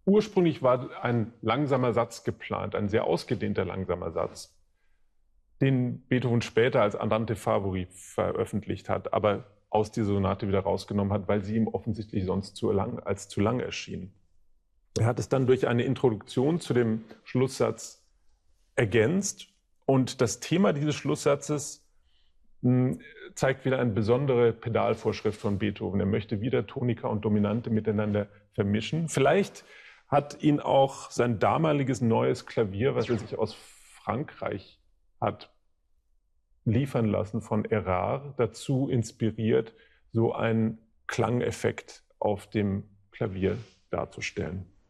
Ursprünglich war ein langsamer Satz geplant, ein sehr ausgedehnter langsamer Satz, den Beethoven später als Andante Favori veröffentlicht hat, aber aus dieser Sonate wieder rausgenommen hat, weil sie ihm offensichtlich sonst zu lang erschien. Er hat es dann durch eine Introduktion zu dem Schlusssatz ergänzt, und das Thema dieses Schlusssatzes zeigt wieder eine besondere Pedalvorschrift von Beethoven. Er möchte wieder Tonika und Dominante miteinander vermischen. Vielleicht hat ihn auch sein damaliges neues Klavier, was er sich aus Frankreich hat liefern lassen von Erard, dazu inspiriert, so einen Klangeffekt auf dem Klavier darzustellen.